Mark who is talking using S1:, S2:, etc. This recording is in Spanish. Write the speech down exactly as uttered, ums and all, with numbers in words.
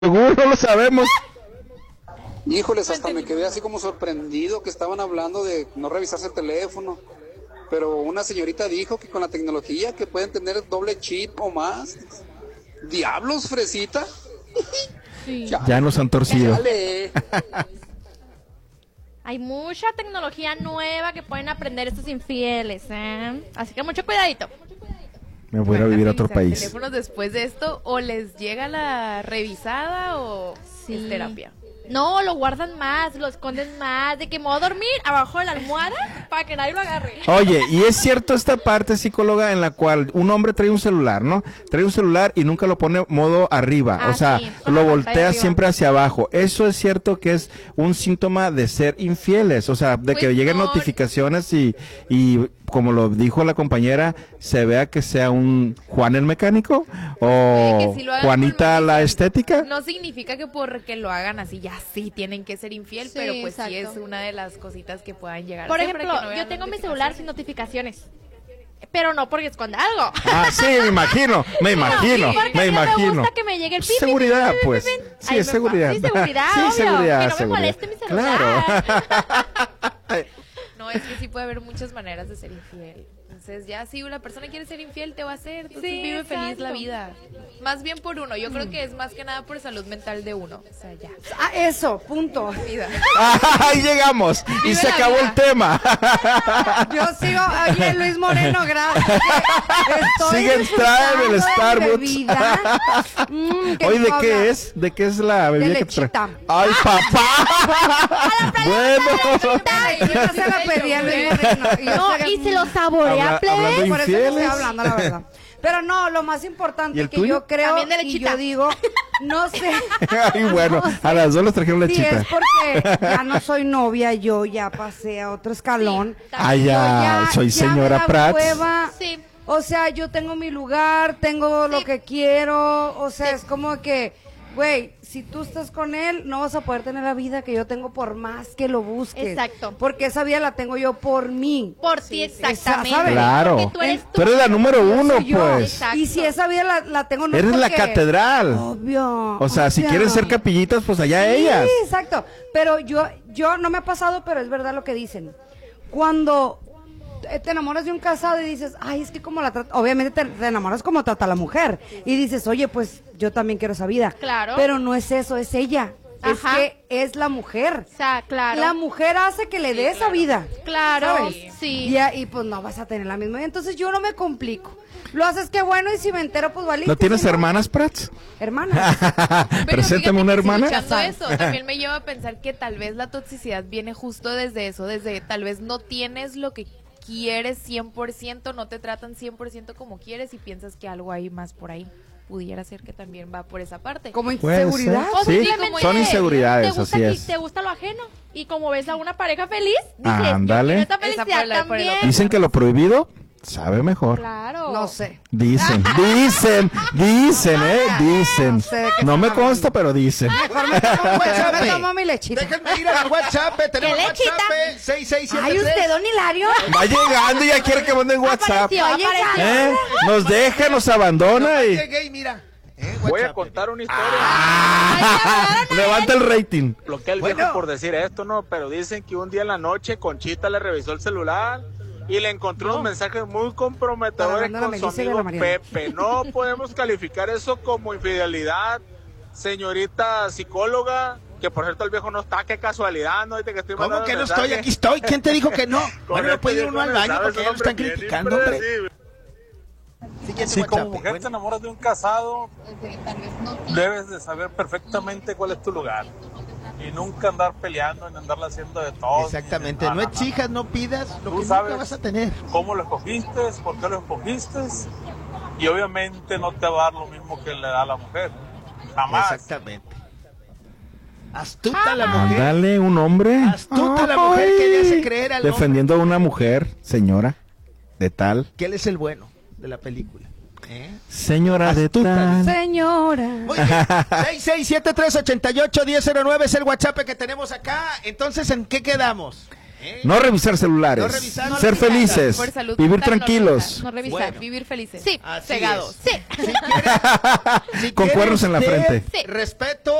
S1: Seguro, no lo sabemos.
S2: Híjoles, hasta me quedé así como sorprendido que estaban hablando de no revisarse el teléfono. Pero una señorita dijo que con la tecnología que pueden tener doble chip o más. ¿Diablos, fresita?
S3: Sí.
S1: Ya, ya nos han torcido.
S2: Dale.
S3: Hay mucha tecnología nueva que pueden aprender estos infieles, ¿eh? Así que mucho cuidadito.
S1: Me voy a vivir a otro país.
S4: Teléfonos después de esto, o les llega la revisada o
S3: Sí.
S4: es terapia.
S3: No, lo guardan más, lo esconden más, de que me voy a dormir abajo de la almohada para que nadie lo agarre.
S1: Oye, y es cierto esta parte, psicóloga, en la cual un hombre trae un celular, ¿no? Trae un celular y nunca lo pone modo arriba,
S3: Ah,
S1: o sea,
S3: sí, con
S1: lo
S3: la pantalla
S1: voltea
S3: arriba.
S1: siempre hacia abajo. Eso es cierto que es un síntoma de ser infieles, o sea, de que
S4: Pues
S1: lleguen
S4: no.
S1: notificaciones y, y como lo dijo la compañera, se vea que sea un Juan el mecánico o
S4: Oye, que si lo hagan
S1: Juanita
S4: con
S1: la
S4: malicia,
S1: estética.
S4: No significa que porque lo hagan así ya sí tienen que ser infiel,
S3: Sí,
S4: pero pues sí es
S3: exacto.
S4: una de las cositas que puedan llegar.
S3: Por
S4: a ser para
S3: ejemplo,
S4: que no
S3: yo
S4: vean
S3: tengo mi
S4: notificaciones.
S3: celular sin notificaciones. Pero no porque esconda algo.
S1: Ah, sí, me imagino, me imagino,
S3: Porque
S1: me
S3: a mí no
S1: imagino.
S3: me gusta que me llegue el pip,
S1: Seguridad,
S3: pip, pip,
S1: pues.
S3: pip, pip.
S1: Sí,
S3: Ay,
S1: es
S3: me-
S1: seguridad.
S3: Sí, seguridad,
S1: Sí,
S3: obvio.
S1: seguridad,
S3: Que no me
S1: seguridad.
S3: moleste mi celular.
S1: Claro.
S4: No, es que sí puede haber muchas maneras de ser infiel. Entonces ya si una persona quiere ser infiel te va a hacer, entonces
S3: Sí,
S4: vive feliz
S3: exacto.
S4: la vida. Más bien por uno, yo creo que es más que nada por salud mental de uno. O sea, ya.
S5: Ah, eso, punto.
S4: Vida.
S1: Ahí llegamos y
S4: Vive
S1: se
S4: la
S1: acabó
S4: vida.
S1: el tema.
S5: Yo sigo, oye, Luis Moreno, gracias. Estoy
S1: Sigue entrada en el
S5: disfrutando de mi
S1: Starbucks.
S5: bebida. Mm, que
S1: Hoy, ¿de
S5: no
S1: qué
S5: habla.
S1: es? ¿De qué es la bebida que
S5: lechita.
S1: trae? ¡Ay, papá! Bueno.
S5: Ay, yo ya se la pedí a Luis Moreno. Y yo
S3: No,
S5: sé que-
S3: y se lo saborea,
S1: Habla-
S3: plebe.
S1: hablando
S5: Por eso te estoy
S1: infieles.
S5: hablando, la verdad. Pero no, lo más
S1: ¿Y
S5: importante
S1: el
S5: que
S1: tuyo?
S5: yo creo
S3: También de
S5: y
S3: lechita.
S5: yo digo, no sé.
S1: Ay, bueno, a las dos les trajeron
S5: Si
S1: lechita.
S5: es porque ya no soy novia, yo ya pasé a otro escalón.
S3: Sí,
S1: Ay,
S5: Yo
S1: ya, soy
S5: ya me
S1: señora
S5: da
S1: Prats.
S5: hueva.
S3: Sí.
S5: O sea, yo tengo mi lugar, tengo lo que quiero, o sea, es como que, güey, si tú estás con él, no vas a poder tener la vida que yo tengo por más que lo busques.
S3: Exacto.
S5: Porque esa vida la tengo yo por mí.
S3: Por ti, exactamente.
S5: ¿sabes?
S1: Claro.
S3: Porque tú eres
S1: Tú eres la número uno,
S5: Soy yo.
S1: pues.
S3: Exacto.
S5: Y si esa vida la, la tengo no es
S1: Eres la
S5: porque-
S1: catedral.
S5: Obvio.
S1: O sea, si
S5: obvio.
S1: quieren ser capillitas, pues allá
S5: Sí,
S1: ellas.
S5: exacto. Pero yo, yo no me ha pasado, pero es verdad lo que dicen. Cuando te enamoras de un casado y dices, ay, es que como la trata, obviamente te, te enamoras como trata a la mujer. Y dices, oye, pues yo también quiero esa vida.
S3: Claro.
S5: Pero no es eso, es ella.
S3: Ajá.
S5: Es que es la mujer.
S3: O sea, claro.
S5: La mujer hace que le dé esa vida.
S3: Claro,
S5: ¿sabes?
S3: sí.
S5: Y, a- y pues no vas a tener la misma. Entonces yo no me complico. Lo haces que bueno y si me entero, pues vale.
S1: ¿No tienes hermanas, Prats?
S5: Hermanas.
S4: Pero
S1: Preséntame
S4: fíjate
S1: una
S4: que
S1: hermana.
S4: escuchando eso, también me lleva a pensar que tal vez la toxicidad viene justo desde eso, desde tal vez no tienes lo que quieres cien por ciento, no te tratan cien por ciento como quieres y piensas que algo hay más por ahí. Pudiera ser que también va por esa parte.
S5: Como
S1: Puede
S5: inseguridad.
S1: ser.
S3: O
S1: Sí,
S3: simplemente
S1: son inseguridades,
S3: te gusta
S1: así
S3: que-
S1: es.
S3: Te gusta lo ajeno. Y como ves a una pareja feliz, dices,
S1: Ándale.
S3: yo quiero esta
S4: Esa
S3: felicidad
S4: por la- por el
S3: también.
S4: otro.
S1: Dicen que lo prohibido sabe mejor.
S3: Claro.
S5: No sé.
S1: Dicen, dicen, dicen, eh, dicen.
S5: No sé de qué
S1: No me
S5: están
S1: consta, pero dicen.
S5: Mejor me tomo,
S6: WhatsApp.
S5: me tomo mi lechita.
S6: Déjenme ir al WhatsApp, tenemos
S3: ¿Qué lechita?
S6: WhatsApp seis seis siete
S5: Ay,
S6: tres.
S5: usted, don Hilario.
S1: Va llegando y ya quiere que manden WhatsApp.
S3: Apareció, apareció.
S1: ¿Eh? Nos deja, nos abandona y...
S6: Llegué y mira. eh,
S7: Voy a
S6: WhatsApp.
S7: contar una historia.
S1: ¡Ah! Levanta el rating.
S7: Bloquea el
S6: Bueno.
S7: viejo por decir esto, ¿no? Pero dicen que un día en la noche Conchita le revisó el celular y le encontró unos mensajes muy comprometedores
S5: Para
S7: con
S5: mandar a
S7: su
S5: Melissa y a la
S7: amigo
S5: Mariana.
S7: Pepe. No podemos calificar eso como infidelidad, señorita psicóloga. Que por cierto el viejo no está, qué casualidad, ¿no? Ahorita que estoy
S6: ¿Cómo
S7: mandando
S6: que no
S7: mensaje.
S6: estoy? Aquí estoy. ¿Quién te dijo que no?
S7: Con
S6: Bueno, no
S7: este
S6: puede ir
S7: viejo
S6: uno al
S7: le
S6: baño
S7: sabes
S6: porque
S7: un
S6: ya lo están
S7: hombre bien
S6: criticando, hombre.
S7: impredecible.
S6: Siguiente
S7: Si como
S6: WhatsApp,
S7: mujer
S6: bueno.
S7: te enamoras de un casado, debes de saber perfectamente cuál es tu lugar. Y nunca andar peleando, ni andar haciendo de todo.
S6: Exactamente.
S7: No,
S6: No
S7: no, no.
S6: exijas, no pidas lo
S7: Tú
S6: que
S7: sabes.
S6: nunca vas a tener.
S7: Cómo lo escogiste, por qué lo escogiste. Y obviamente no te va a dar lo mismo que le da a la mujer. Jamás.
S6: Exactamente. Astuta la mujer.
S1: Ándale, un hombre.
S6: Astuta la mujer que le hace creer al
S1: Defendiendo a una mujer, señora, de tal.
S6: que él es el bueno de la película. ¿Eh?
S1: Señora de
S6: Astuta.
S1: tal.
S5: Señora.
S6: Muy bien. seis seis siete tres ocho ocho uno cero nueve es el WhatsApp que tenemos acá. Entonces, ¿en qué quedamos? ¿Eh?
S1: No revisar celulares.
S6: No revisar
S1: ser
S6: celulares.
S1: felices.
S4: Por salud
S1: Vivir
S4: mental, no
S1: tranquilos.
S4: revisar, No revisar,
S6: Bueno.
S4: vivir felices.
S3: Sí.
S6: Así
S4: cegados.
S6: es.
S3: Sí.
S6: Si quiere- si
S1: Con
S6: quiere
S1: cuernos en la
S6: usted
S1: frente.
S3: Sí.
S6: Respeto